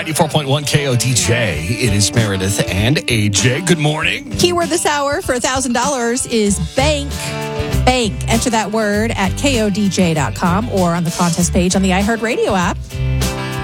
94.1 KODJ. It is Meredith and AJ. Good morning. Keyword this hour for $1,000 is bank. Bank. Enter that word at KODJ.com or on the contest page on the iHeartRadio app.